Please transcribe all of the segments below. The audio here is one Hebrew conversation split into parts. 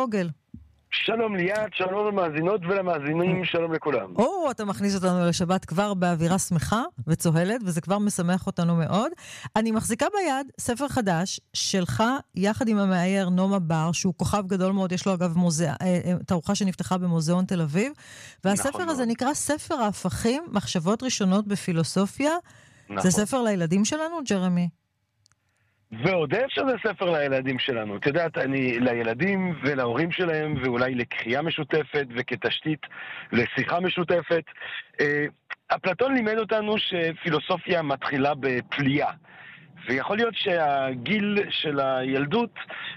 פוגל. שלום ליאת, שלום למאזינות ולמאזינים, שלום לכולם. אתה מכניס אותנו לשבת כבר באווירה שמחה וצוהלת, וזה כבר משמח אותנו מאוד. אני מחזיקה ביד ספר חדש שלך, יחד עם המאייר נומה בר, שהוא כוכב גדול מאוד, יש לו אגב תערוכה שנפתחה במוזיאון תל אביב, והספר הזה נקרא ספר ההפכים, מחשבות ראשונות בפילוסופיה. זה ספר לילדים שלנו, ג'רמי? ועוד איך שזה ספר לילדים שלנו. את יודעת, אני לילדים ולהורים שלהם, ואולי לקריאה משותפת וכתשתית לשיחה משותפת. אפלטון לימד אותנו שפילוסופיה מתחילה בפליאה. ויכול להיות שהגיל של הילדות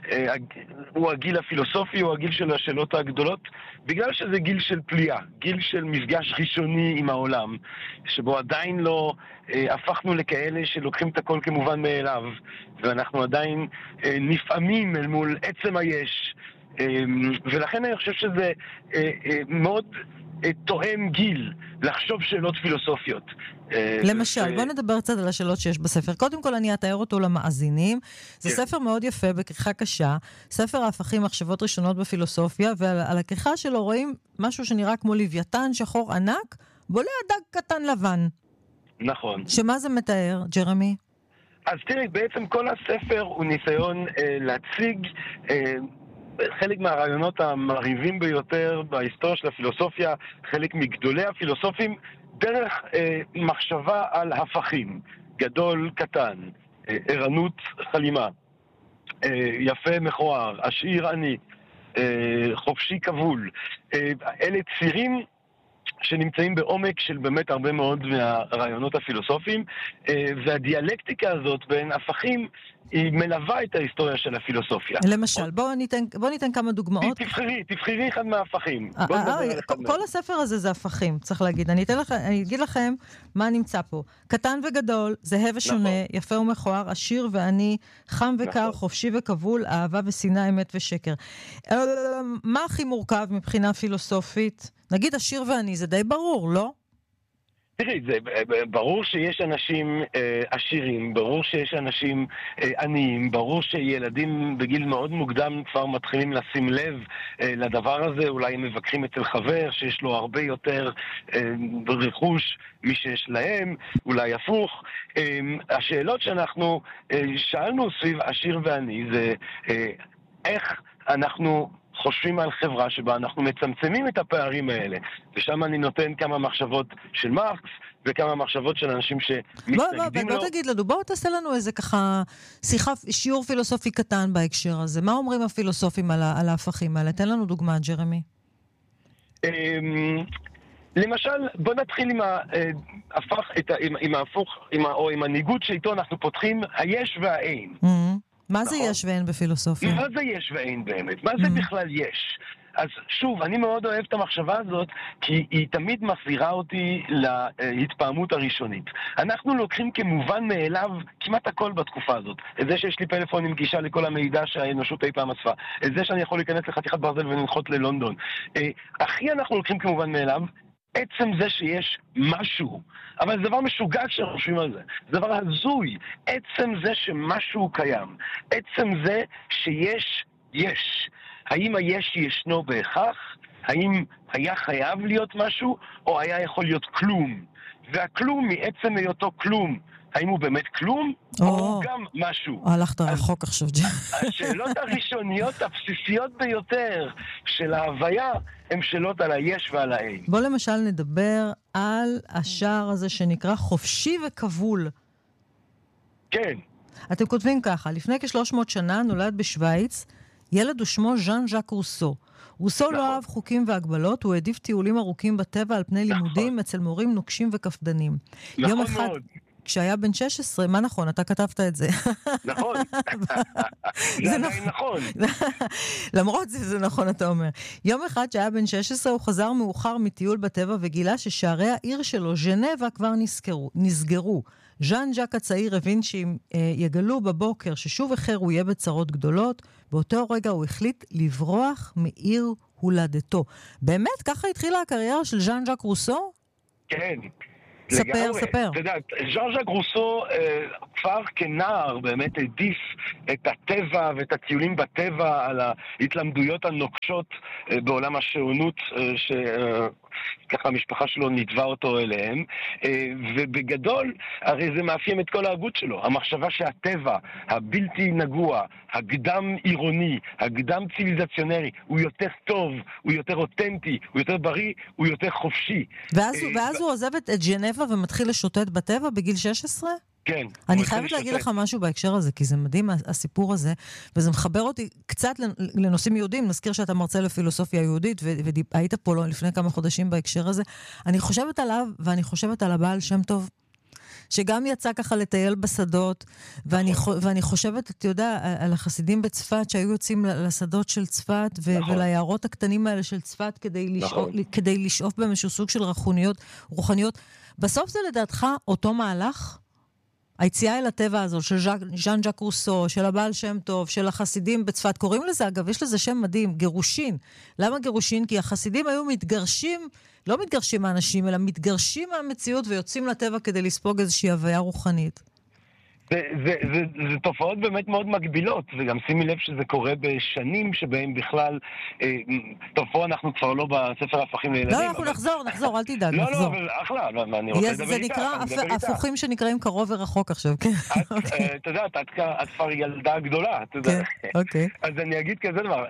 הוא הגיל הפילוסופי, הוא הגיל של השאלות הגדולות, בגלל שזה גיל של פליאה, גיל של מפגש ראשוני עם העולם, שבו עדיין לא הפכנו לכאלה שלוקחים את הכל כמובן מאליו, ואנחנו עדיין נפעמים אל מול עצם היש, ולכן אני חושב שזה מאוד תואם גיל לחשוב שאלות פילוסופיות. למשל, בוא נדבר קצת על השאלות שיש בספר. קודם כל אני אתאר אותו למאזינים. זה ספר מאוד יפה, בכריכה קשה. ספר ההפכים, מחשבות ראשונות בפילוסופיה, ועל הכריכה שלו רואים משהו שנראה כמו לוויתן שחור ענק, בולע דג קטן לבן. נכון. שמה זה מתאר, ג'רמי? אז תראי, בעצם כל הספר הוא ניסיון להציג חלק מהרעיונות המרהיבים ביותר בהיסטוריה של הפילוסופיה, חלק מגדולי הפילוסופים, דרך מחשבה על הפכים, גדול, קטן, ערנות, חלימה, יפה, מכוער, עשיר, עני, חופשי, כבול. אלה צירים שנמצאים בעומק של באמת הרבה מאוד מהרעיונות הפילוסופיים, והדיאלקטיקה הזאת בין הפכים היא מלווה את ההיסטוריה של הפילוסופיה. למשל, בוא ניתן כמה דוגמאות. תבחרי אחד מההפכים. כל הספר הזה זה הפכים, צריך להגיד. אני אגיד לכם מה נמצא פה. קטן וגדול, זהה ושונה, יפה ומכוער, עשיר ועני, חם וקר, חופשי וכבול, אהבה ושנאה, אמת ושקר. מה הכי מורכב מבחינה פילוסופית? נגיד עשיר ועני, זה די ברור, לא? תראי, זה ברור שיש אנשים עשירים, ברור שיש אנשים עניים, ברור שילדים בגיל מאוד מוקדם כבר מתחילים לשים לב לדבר הזה, אולי הם מבקרים אצל חבר שיש לו הרבה יותר רכוש משיש להם, אולי הפוך. השאלות שאנחנו שאלנו סביב עשיר ועני זה איך אנחנו חושבים על חברה שבה אנחנו מצמצמים את הפערים האלה. ושם אני נותן כמה מחשבות של מרקס, וכמה מחשבות של אנשים שמתנגדים לו. בוא תגיד לנו, בוא תעשה לנו איזה ככה שיעור פילוסופי קטן בהקשר הזה. מה אומרים הפילוסופים על ההפכים האלה? תן לנו דוגמה, ג'רמי. למשל, בוא נתחיל עם ההפוך, או עם הניגוד שאיתו אנחנו פותחים, היש והאין. מה זה יש ואין בפילוסופיה? מה זה יש ואין באמת? מה זה בכלל יש? אז שוב, אני מאוד אוהב את המחשבה הזאת, כי היא תמיד מחזירה אותי להתפעמות הראשונית. אנחנו לוקחים כמובן מאליו כמעט הכל בתקופה הזאת. את זה שיש לי פלאפון עם גישה לכל המידע שהאנושות אי פעם אספה. את זה שאני יכול להיכנס לחתיכת ברזל ולנחות ללונדון. הכי אנחנו לוקחים כמובן מאליו, עצם זה שיש משהו, אבל זה דבר משוגע כשאנחנו חושבים על זה. זה דבר הזוי. עצם זה שמשהו קיים. עצם זה שיש, יש. האם היש ישנו בהכרח? האם היה חייב להיות משהו? או היה יכול להיות כלום? והכלום מעצם היותו כלום. האם הוא באמת כלום? או הוא גם משהו? הלכת רחוק עכשיו. השאלות הראשוניות, הבסיסיות ביותר של ההוויה, הן שאלות על היש ועל האין. בוא למשל נדבר על השער הזה שנקרא חופשי וכבול. כן. אתם כותבים ככה, לפני כ-300 שנה נולד בשוויץ ילד ושמו ז'אן ז'אק רוסו. רוסו לא אהב חוקים והגבלות, הוא העדיף טיולים ארוכים בטבע על פני לימודים אצל מורים נוקשים וכפדנים. נכון מאוד. כשהיה בן 16, מה נכון? אתה כתבת את זה. נכון. זה עדיין נכון. למרות זה נכון, אתה אומר. יום אחד שהיה בן 16, הוא חזר מאוחר מטיול בטבע וגילה ששערי העיר שלו, ז'נבה, כבר נסגרו. ז'אן ז'אק הצעיר הבין שאם יגלו בבוקר ששוב אחר הוא יהיה בצרות גדולות, באותו רגע הוא החליט לברוח מעיר הולדתו. באמת? ככה התחילה הקריירה של ז'אן ז'אק רוסו? כן. ספר. אתה יודע, ז'אן ז'אק רוסו כבר כנער באמת העדיף את הטבע ואת הטיולים בטבע על ההתלמדויות הנוקשות בעולם השעונות ככה המשפחה שלו נדבה אותו אליהם, ובגדול הרי זה מאפיין את כל ההגות שלו, המחשבה שהטבע הבלתי נגוע, הקדם עירוני, הקדם ציוויליזציונרי הוא יותר טוב, הוא יותר אותנטי, הוא יותר בריא, הוא יותר חופשי. ואז הוא עוזב את ג'נבה ומתחיל לשוטט בטבע בגיל 16? כן. אני חייבת להגיד לך משהו בהקשר הזה, כי זה מדהים הסיפור הזה, וזה מחבר אותי קצת לנושאים יהודים. נזכיר שאתה מרצה לפילוסופיה יהודית, והיית פה לפני כמה חודשים בהקשר הזה. אני חושבת עליו, ואני חושבת על הבעל שם טוב, שגם יצא ככה לטייל בשדות, ואני חושבת, אתה יודע, על החסידים בצפת, שהיו יוצאים לשדות של צפת, וליערות הקטנים האלה של צפת, כדי לשאוף בהם איזשהו סוג של רוחניות. בסוף זה לדעתך אותו מהלך? היציאה אל הטבע הזו של ז'אן ז'אק רוסו, של הבעל שם טוב, של החסידים בצפת, קוראים לזה, אגב, יש לזה שם מדהים, גירושין. למה גירושין? כי החסידים היו מתגרשים, לא מתגרשים מהאנשים, אלא מתגרשים מהמציאות ויוצאים לטבע כדי לספוג איזושהי הוויה רוחנית. זה תופעות באמת מאוד מגבילות, וגם שימי לב שזה קורה בשנים שבהם בכלל, טוב, פה אנחנו כבר לא בספר הפכים לילדים. לא, אנחנו נחזור, אל תדאג, נחזור. נחזור. לא, אבל אחלה, אני רוצה לדבר איתה. זה נקרא הפוכים שנקראים קרוב ורחוק עכשיו, כן. את יודעת, את כבר ילדה גדולה, אתה יודע. כן, אוקיי. אז אני אגיד כזה דבר,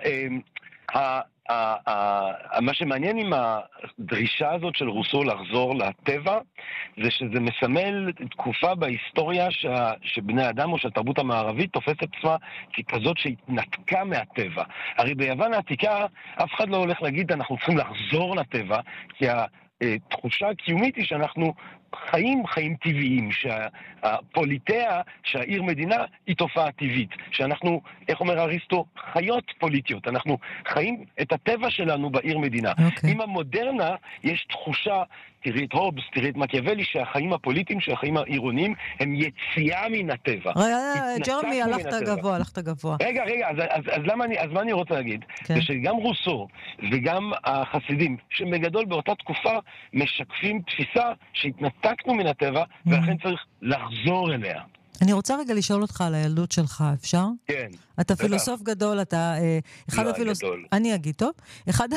מה שמעניין עם הדרישה הזאת של רוסו לחזור לטבע, זה שזה מסמל תקופה בהיסטוריה שבני אדם או שהתרבות המערבית תופסת עצמה ככזאת שהתנתקה מהטבע. הרי ביוון העתיקה אף אחד לא הולך להגיד אנחנו צריכים לחזור לטבע, כי התחושה הקיומית היא שאנחנו חיים טבעיים, שהפוליטאה, שהעיר מדינה היא תופעה טבעית, שאנחנו, איך אומר אריסטו, חיות פוליטיות, אנחנו חיים את הטבע שלנו בעיר מדינה. עם המודרנה יש תחושה, תראי את הובס, תראי את מקיאוולי, שהחיים הפוליטיים, שהחיים העירוניים, הם יציאה מן הטבע. ג'רמי, הלכת גבוה. רגע, אז מה אני רוצה להגיד? זה שגם רוסו וגם החסידים, שבגדול באותה תקופה משקפים תפיסה שהתנתקנו מן הטבע, ולכן צריך לחזור אליה. אני רוצה רגע לשאול אותך על הילדות שלך, אפשר? כן. אתה פילוסוף גדול, אתה אחד גדול. אני אגיד, טוב? גדול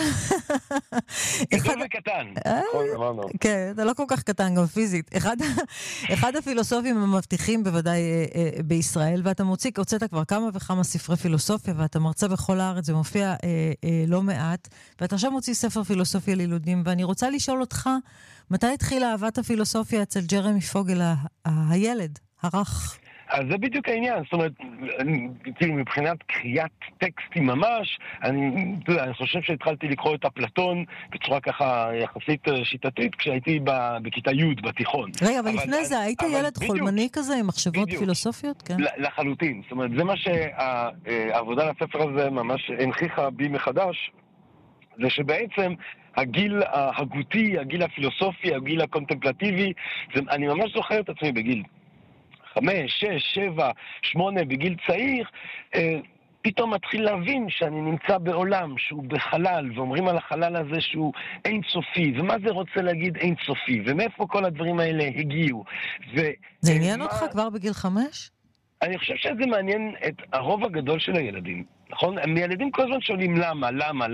וקטן. כן, אתה לא כל כך קטן, גם פיזית. אחד הפילוסופים המבטיחים בוודאי בישראל, ואתה הוצאת כבר כמה וכמה ספרי פילוסופיה, ואתה מרצה בכל הארץ, זה מופיע לא מעט, ואתה עכשיו מוציא ספר פילוסופיה לילודים, ואני רוצה לשאול אותך, מתי התחילה אהבת הפילוסופיה אצל ג'רמי פוגל, הילד, הרך? אז זה בדיוק העניין, זאת אומרת, כאילו מבחינת קריאת טקסטים ממש, אני חושב שהתחלתי לקרוא את אפלטון בצורה ככה יחסית שיטתית, כשהייתי בכיתה י' בתיכון. רגע, אבל לפני זה, היית ילד חולמני כזה עם מחשבות פילוסופיות? כן. לחלוטין, זאת אומרת, זה מה שהעבודה לספר הזה ממש הנכיחה בי מחדש, זה שבעצם הגיל ההגותי, הגיל הפילוסופי, הגיל הקונטמפלטיבי, אני ממש זוכר את עצמי בגיל 5, 6, 7, 8 בגיל צעיר, פתאום מתחיל להבין שאני נמצא בעולם שהוא בחלל, ואומרים על החלל הזה שהוא אינסופי, ומה זה רוצה להגיד אינסופי, ומאיפה כל הדברים האלה הגיעו. זה עניין אותך כבר בגיל 5? אני חושב שזה מעניין את הרוב הגדול של הילדים, נכון? הילדים כל הזמן שואלים למה.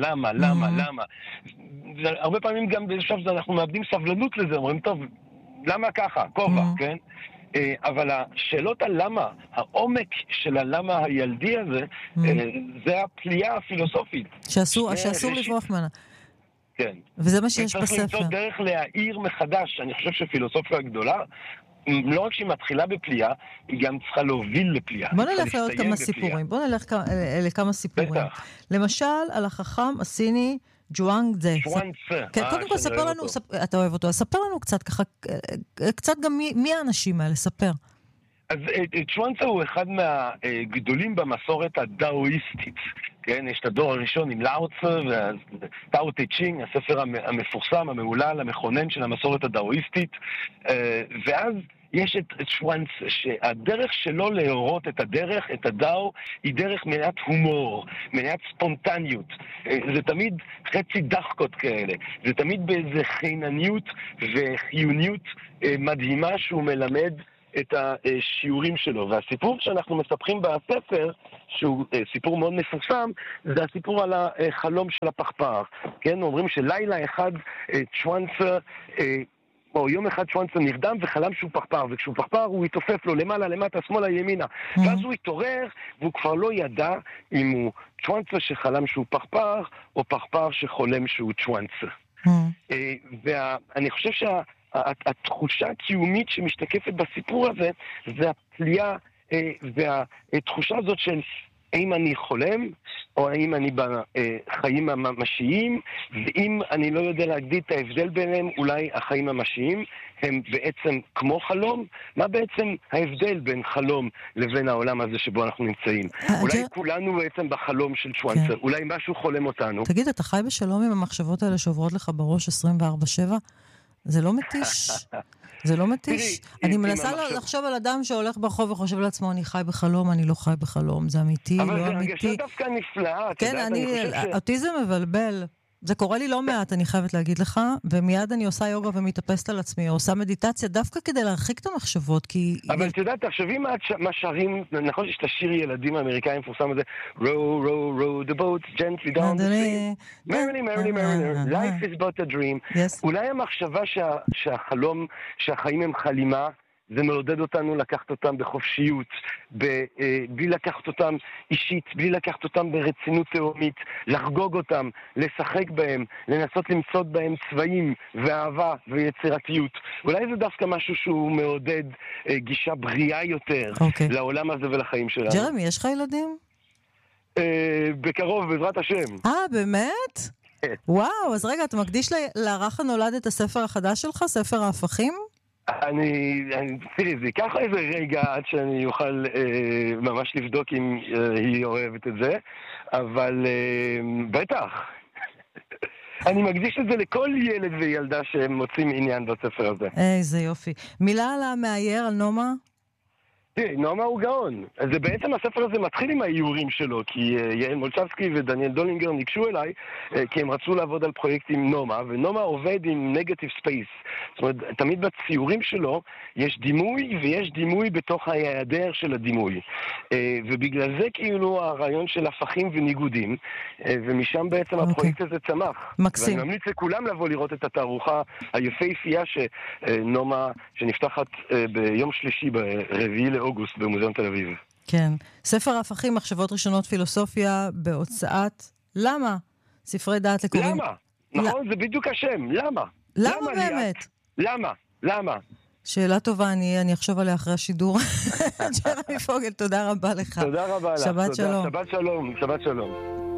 הרבה פעמים גם בשלב זה אנחנו מאבדים סבלנות לזה, אומרים טוב, למה ככה? כובע, כן? אבל השאלות על למה, העומק של הלמה הילדי הזה, זה הפליאה הפילוסופית. שאסור לברוח ממנה. כן. וזה מה שיש בספר. וצריך למצוא דרך להעיר מחדש. אני חושב שפילוסופיה הגדולה, לא רק שהיא מתחילה בפליאה, היא גם צריכה להוביל לפליאה. בוא נלך לעוד כמה סיפורים. לכמה סיפורים. בטח. למשל, על החכם הסיני ג'ואנג זה. כן, קודם כל ספר לנו, אתה אוהב אותו, ספר לנו קצת ככה, קצת גם מי האנשים האלה, ספר. אז צ'ואנצה הוא אחד מהגדולים במסורת הדאואיסטית. כן, יש את הדור הראשון עם לאוצה, וטאו טי צ'ינג, הספר המפורסם, המהולל, המכונן של המסורת הדאואיסטית. ואז יש את שוואנץ, שהדרך שלו להורות את הדרך, את הדאו, היא דרך מלאת הומור, מלאת ספונטניות. זה תמיד חצי דחקות כאלה. זה תמיד באיזה חינניות וחיוניות מדהימה שהוא מלמד את השיעורים שלו. והסיפור שאנחנו מספרים בספר, שהוא סיפור מאוד מפורסם, זה הסיפור על החלום של הפכפר. כן, אומרים שלילה אחד שוואנצה, או יום אחד שוואנצה נרדם וחלם שהוא פכפר, וכשהוא פכפר הוא התעופף לו למעלה, למטה, שמאלה, ימינה. ואז הוא התעורר, והוא כבר לא ידע אם הוא שוואנצה שחלם שהוא פכפר, או פכפר שחולם שהוא שוואנצה. ואני חושב התחושה הקיומית שמשתקפת בסיפור הזה, זה הפליאה והתחושה הזאת של האם אני חולם, או האם אני בחיים הממשיים, ואם אני לא יודע להגדיל את ההבדל ביניהם, אולי החיים הממשיים הם בעצם כמו חלום? מה בעצם ההבדל בין חלום לבין העולם הזה שבו אנחנו נמצאים? אולי כולנו בעצם בחלום של שוואנצה, אולי משהו חולם אותנו. תגיד, אתה חי בשלום עם המחשבות האלה שעוברות לך בראש 24/7? זה לא מתיש. זה לא מתיש. אני מנסה לחשוב על אדם שהולך ברחוב וחושב לעצמו, אני חי בחלום, אני לא חי בחלום. זה אמיתי, לא אמיתי. אבל זה הרגשה דווקא נפלאה. כן, אותי זה מבלבל. זה קורה לי לא מעט, אני חייבת להגיד לך, ומיד אני עושה יוגה ומתאפסת על עצמי, או עושה מדיטציה דווקא כדי להרחיק את המחשבות, כי... אבל אתה יודע, תחשבי מה שרים, נכון שיש את השיר ילדים האמריקאים מפורסם הזה, row, row, row the boat gently down the stream, merrily, merrily, merrily, life is but a dream. אולי המחשבה שהחלום, שהחיים הם חלימה, זה מעודד אותנו לקחת אותם בחופשיות, בלי לקחת אותם אישית, בלי לקחת אותם ברצינות תאומית, לחגוג אותם, לשחק בהם, לנסות למצוא בהם צבעים ואהבה ויצירתיות. אולי זה דווקא משהו שהוא מעודד גישה בריאה יותר לעולם הזה ולחיים שלנו. ג'רמי, יש לך ילדים? בקרוב, בעזרת השם. באמת? וואו, אז רגע, אתה מקדיש לרך הנולד את הספר החדש שלך, ספר ההפכים? תראי, זה ייקח איזה רגע עד שאני אוכל ממש לבדוק אם היא אוהבת את זה, אבל בטח. אני מקדיש את זה לכל ילד וילדה שהם מוצאים עניין בספר הזה. איזה יופי. מילה על המאייר, על נומה? תראי, נומה הוא גאון. זה בעצם הספר הזה מתחיל עם האיורים שלו, כי יעל מולצ'בסקי ודניאל דולינגר ניגשו אליי, כי הם רצו לעבוד על פרויקט עם נומה, ונומה עובד עם נגטיב ספייס. זאת אומרת, תמיד בציורים שלו יש דימוי, ויש דימוי בתוך ההיעדר של הדימוי. ובגלל זה כאילו הרעיון של הפכים וניגודים, ומשם בעצם הפרויקט הזה צמח. מקסים. ואני ממליץ לכולם לבוא לראות את התערוכה היפהפייה שנומה, שנפתחת ביום שלישי ברביעי לאוגוסט במוזיאון תל אביב. כן. ספר ההפכים, מחשבות ראשונות פילוסופיה בהוצאת למה? ספרי דעת לקוראים. למה? נכון, זה בדיוק השם. למה? למה באמת? למה? שאלה טובה, אני אחשוב עליה אחרי השידור. ג'רמי פוגל, תודה רבה לך. תודה רבה לך. שבת שלום. שבת שלום.